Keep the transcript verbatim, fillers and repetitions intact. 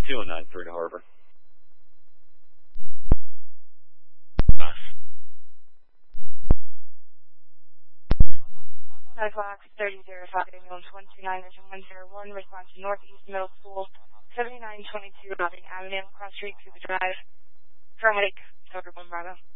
two oh nine three to Harbor. nine o'clock, thirty oh five, ambulance one two nine one zero one, response to Northeast Middle School, seventy-nine twenty-two, Loving Avenue, Cross Street, Cuba Drive, for a headache, Silver One Bravo.